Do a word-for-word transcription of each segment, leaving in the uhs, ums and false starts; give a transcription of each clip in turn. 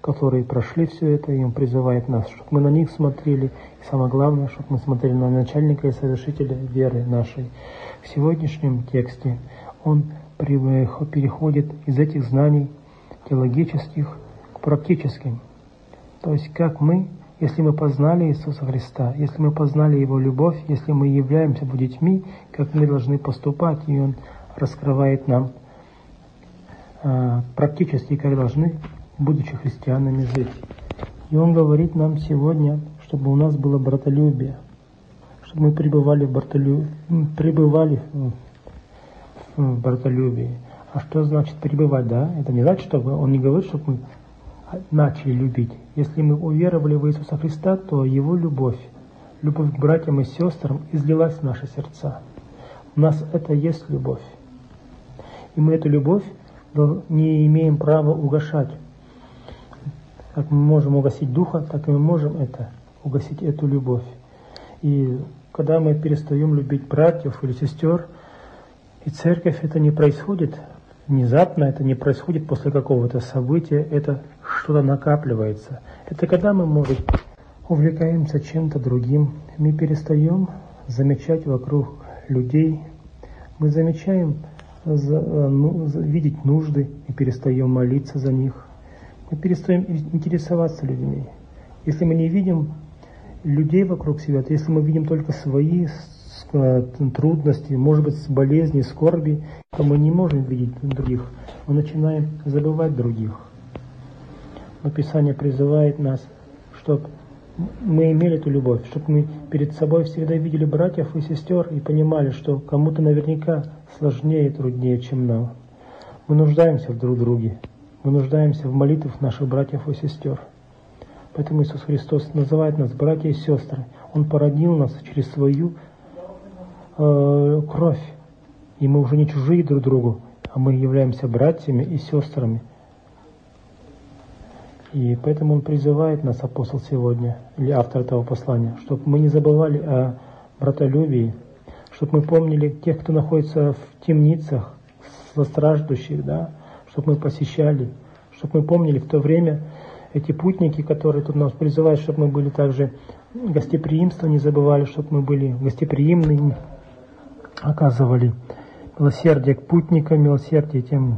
которые прошли все это, и Он призывает нас, чтобы мы на них смотрели, и самое главное, чтобы мы смотрели на начальника и совершителя веры нашей. В сегодняшнем тексте Он переходит из этих знаний теологических к практическим. То есть как мы, если мы познали Иисуса Христа, если мы познали Его любовь, если мы являемся Его детьми, как мы должны поступать, и Он раскрывает нам а, практически, как должны, будучи христианами, жить. И Он говорит нам сегодня, чтобы у нас было братолюбие, чтобы мы пребывали в братолюбии, пребывали в, в братолюбии. А что значит пребывать, да? Это не значит, чтобы Он не говорит, чтобы мы начали любить. Если мы уверовали в Иисуса Христа, то Его любовь, любовь к братьям и сестрам излилась в наши сердца. У нас это есть любовь. И мы эту любовь не имеем права угашать. Как мы можем угасить Духа, так и мы можем это, угасить эту любовь. И когда мы перестаем любить братьев или сестер, и церковь, это не происходит внезапно, это не происходит после какого-то события, это что-то накапливается. Это когда мы, может, увлекаемся чем-то другим, мы перестаем замечать вокруг людей, мы замечаем за, ну, за, видеть нужды и перестаем молиться за них. Мы перестаем интересоваться людьми. Если мы не видим людей вокруг себя, то если мы видим только свои трудности, может быть, болезни, скорби, то мы не можем видеть других. Мы начинаем забывать других. Но Писание призывает нас, чтобы мы имели эту любовь, чтобы мы перед собой всегда видели братьев и сестер и понимали, что кому-то наверняка сложнее и труднее, чем нам. Мы нуждаемся в друг друге. Мы нуждаемся в молитвах наших братьев и сестер. Поэтому Иисус Христос называет нас братья и сестры. Он породил нас через свою э, кровь. И мы уже не чужие друг другу, а мы являемся братьями и сестрами. И поэтому Он призывает нас, апостол сегодня, или автор этого послания, чтобы мы не забывали о братолюбии, чтобы мы помнили тех, кто находится в темницах, страждущих, да, чтобы мы посещали, чтобы мы помнили в то время эти путники, которые тут нас призывают, чтобы мы были также гостеприимство не забывали, чтобы мы были гостеприимны, оказывали милосердие к путникам, милосердие тем,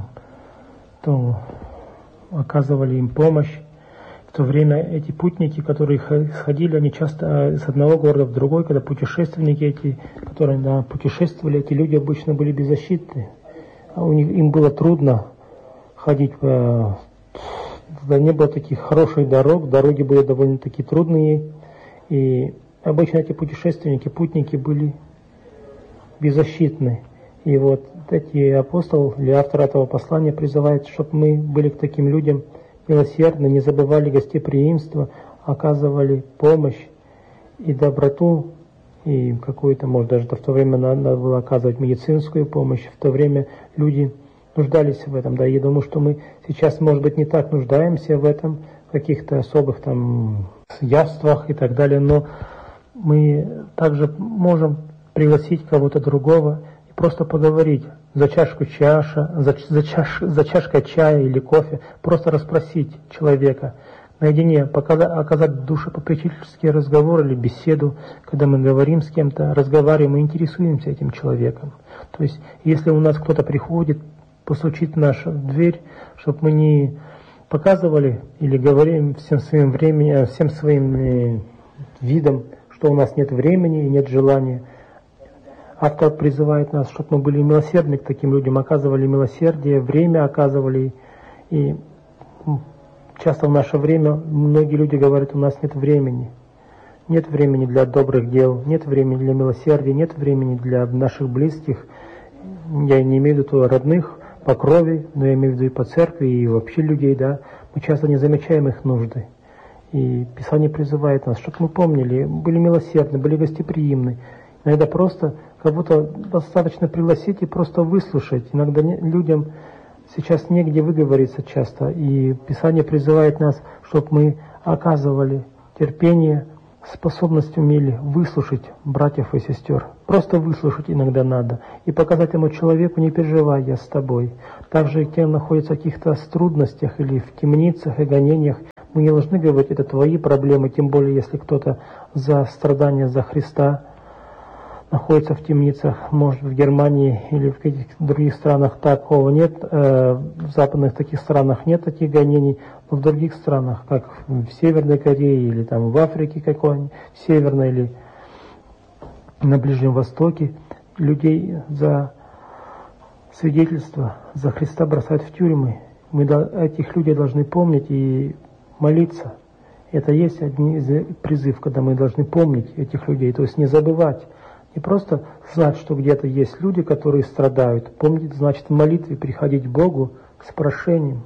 кто оказывали им помощь. В то время эти путники, которые ходили, они часто с одного города в другой, когда путешественники эти, которые да, путешествовали, эти люди обычно были беззащитны, а у них, им было трудно ходить по... Тогда не было таких хороших дорог, дороги были довольно-таки трудные, и обычно эти путешественники, путники были беззащитны. И вот эти апостол или автор этого послания призывает, чтобы мы были к таким людям милосердны, не забывали гостеприимство, оказывали помощь и доброту, и какую-то, может, даже в то время надо было оказывать медицинскую помощь, в то время люди нуждались в этом, да, я думаю, что мы сейчас, может быть, не так нуждаемся в этом, в каких-то особых там явствах и так далее, но мы также можем пригласить кого-то другого и просто поговорить за чашку чаша, за, за, чаш, за чашкой чая или кофе, просто расспросить человека наедине, показать, оказать душепопечительский разговор или беседу, когда мы говорим с кем-то, разговариваем, мы интересуемся этим человеком. То есть, если у нас кто-то приходит, постучит в нашу дверь, чтобы мы не показывали или говорим всем своим временем, всем своим видом, что у нас нет времени и нет желания. Автор призывает нас, чтобы мы были милосердны к таким людям, оказывали милосердие, время оказывали. И часто в наше время многие люди говорят, у нас нет времени. Нет времени для добрых дел, нет времени для милосердия, нет времени для наших близких. Я не имею в виду родных по крови, но я имею в виду и по церкви, и вообще людей, да. Мы часто не замечаем их нужды. И Писание призывает нас, чтобы мы помнили, были милосердны, были гостеприимны. Иногда просто кого-то достаточно пригласить и просто выслушать. Иногда людям сейчас негде выговориться часто. И Писание призывает нас, чтобы мы оказывали терпение, способность умели выслушать братьев и сестер. Просто выслушать иногда надо. И показать этому человеку, не переживай, я с тобой. Также и те находятся в каких-то трудностях или в темницах и гонениях. Мы не должны говорить, это твои проблемы, тем более, если кто-то за страдания за Христа находится в темницах, может, в Германии или в каких-то других странах такого нет, в западных таких странах нет таких гонений, но в других странах, как в Северной Корее или там в Африке какой-нибудь, Северной или на Ближнем Востоке, людей за свидетельство за Христа бросают в тюрьмы. Мы этих людей должны помнить и молиться. Это есть один из призывов, когда мы должны помнить этих людей, то есть не забывать. Не просто знать, что где-то есть люди, которые страдают. Помнить, значит, в молитве приходить к Богу с прошением,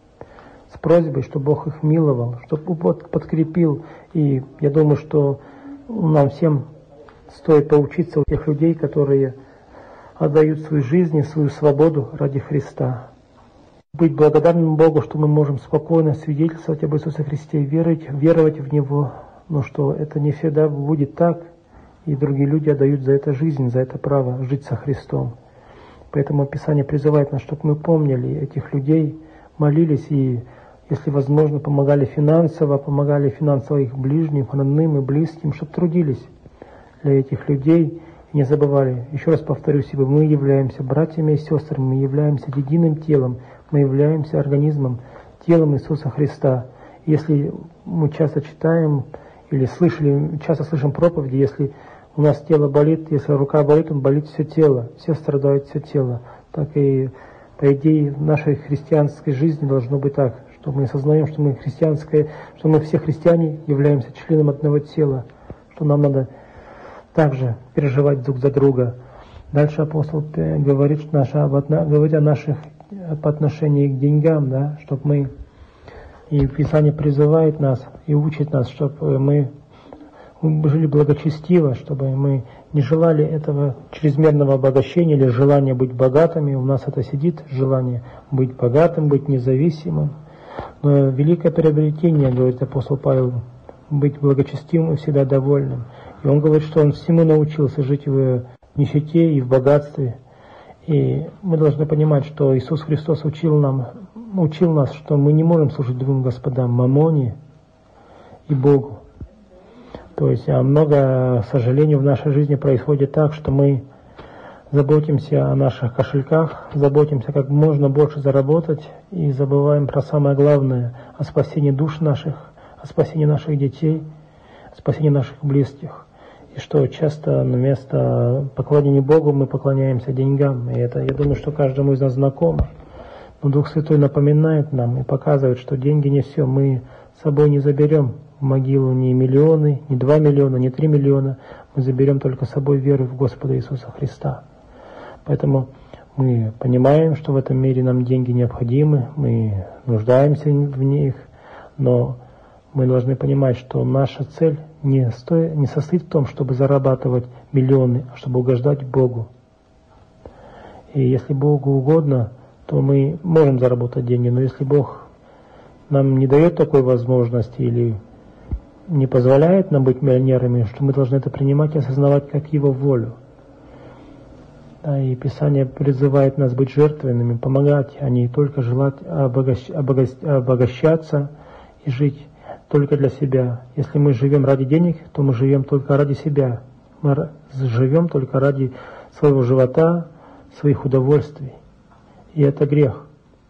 с просьбой, чтобы Бог их миловал, чтобы Бог подкрепил. И я думаю, что нам всем стоит поучиться у тех людей, которые отдают свою жизнь и свою свободу ради Христа. Быть благодарным Богу, что мы можем спокойно свидетельствовать об Иисусе Христе, верить, веровать в Него, но что это не всегда будет так, и другие люди отдают за это жизнь, за это право жить со Христом. Поэтому Писание призывает нас, чтобы мы помнили этих людей, молились и, если возможно, помогали финансово, помогали финансово их ближним, родным и близким, чтобы трудились для этих людей. Не забывали, еще раз повторюсь, ибо мы являемся братьями и сестрами, мы являемся единым телом, мы являемся организмом, телом Иисуса Христа. Если мы часто читаем или слышали, часто слышим проповеди, если у нас тело болит, если рука болит, он болит все тело, все страдают все тело. Так и, по идее, в нашей христианской жизни должно быть так, что мы осознаем, что мы христианское, что мы все христиане являемся членом одного тела, что нам надо также переживать друг за друга. Дальше апостол говорит, что наша, говорит о наших по отношению к деньгам, да, чтобы мы, и Писание призывает нас и учит нас, чтобы мы жили благочестиво, чтобы мы не желали этого чрезмерного обогащения или желания быть богатыми. У нас это сидит, желание быть богатым, быть независимым. Но великое приобретение, говорит апостол Павел, быть благочестивым и всегда довольным. И он говорит, что он всему научился жить в нищете и в богатстве. И мы должны понимать, что Иисус Христос учил, нам, учил нас, что мы не можем служить двум господам, Мамоне и Богу. То есть а много, к сожалению, в нашей жизни происходит так, что мы заботимся о наших кошельках, заботимся как можно больше заработать и забываем про самое главное, о спасении душ наших, о спасении наших детей, о спасении наших близких. И что часто вместо поклонения Богу мы поклоняемся деньгам. И это, я думаю, что каждому из нас знакомо. Но Дух Святой напоминает нам и показывает, что деньги не все. Мы с собой не заберем в могилу ни миллионы, ни два миллиона, ни три миллиона. Мы заберем только с собой веру в Господа Иисуса Христа. Поэтому мы понимаем, что в этом мире нам деньги необходимы, мы нуждаемся в них, но мы должны понимать, что наша цель не, стоит, не состоит в том, чтобы зарабатывать миллионы, а чтобы угождать Богу. И если Богу угодно, то мы можем заработать деньги, но если Бог нам не дает такой возможности или не позволяет нам быть миллионерами, что мы должны это принимать и осознавать как Его волю. Да, и Писание призывает нас быть жертвенными, помогать, а не только желать обогащ, обогащ, обогащаться и жить только для себя. Если мы живем ради денег, то мы живем только ради себя. Мы живем только ради своего живота, своих удовольствий. И это грех.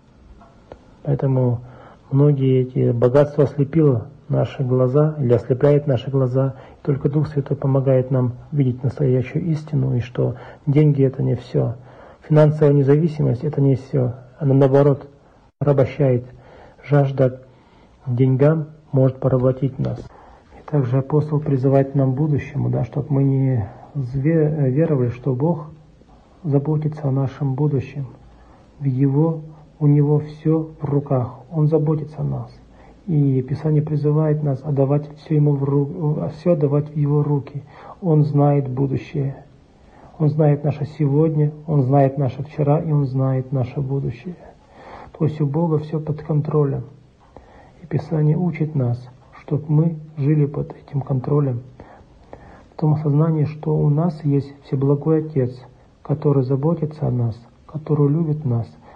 Поэтому многие эти богатства ослепило наши глаза или ослепляет наши глаза. И только Дух Святой помогает нам видеть настоящую истину, и что деньги это не все. Финансовая независимость это не все. Она наоборот порабощает. Жажда к деньгам может поработить нас. И также апостол призывает нам к будущему, да, чтобы мы не веровали, что Бог заботится о нашем будущем. В Его, у Него все в руках, Он заботится о нас. И Писание призывает нас отдавать все Ему в руки, все отдавать в Его руки. Он знает будущее. Он знает наше сегодня, Он знает наше вчера, и Он знает наше будущее. То есть у Бога все под контролем. И Писание учит нас, чтобы мы жили под этим контролем. В том осознании, что у нас есть Всеблагой Отец, который заботится о нас, который любит нас,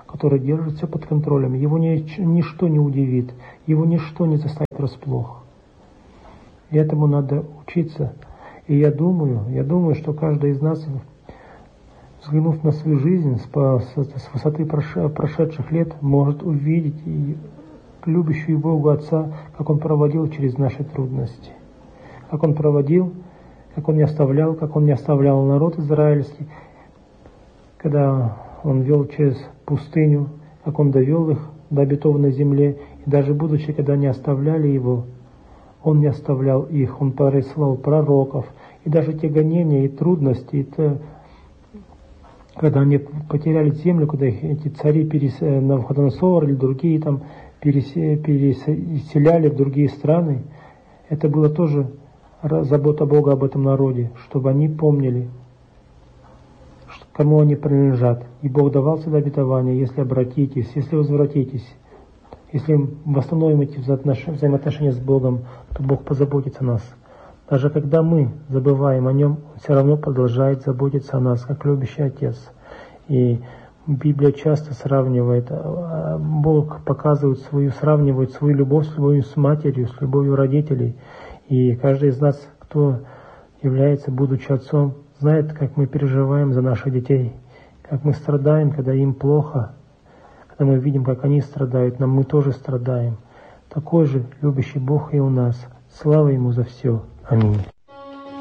который держит все под контролем. Его ни, ничто не удивит, его ничто не заставит врасплох. И этому надо учиться. И я думаю, я думаю, что каждый из нас, взглянув на свою жизнь с, с высоты прошедших лет, может увидеть и любящую Богу Отца, как Он проводил через наши трудности. Как Он проводил, как Он не оставлял, как Он не оставлял народ израильский, когда Он вел через пустыню, как Он довел их до обетованной земле. И даже будучи, когда они оставляли Его, Он не оставлял их, Он прислал пророков. И даже те гонения и трудности, и те, когда они потеряли землю, когда их, эти цари перес... Навуходоносор или другие там переселяли в другие страны, это было тоже забота Бога об этом народе, чтобы они помнили, кому они принадлежат. И Бог давал всегда обетование: если обратитесь, если возвратитесь, если восстановим эти взаимоотношения с Богом, то Бог позаботится о нас. Даже когда мы забываем о Нем, Он все равно продолжает заботиться о нас, как любящий Отец. И Библия часто сравнивает, Бог показывает свою, сравнивает свою любовь с любовью с матерью, с любовью родителей. И каждый из нас, кто является, будучи отцом, знает, как мы переживаем за наших детей, как мы страдаем, когда им плохо, когда мы видим, как они страдают, нам мы тоже страдаем. Такой же любящий Бог и у нас. Слава Ему за все. Аминь.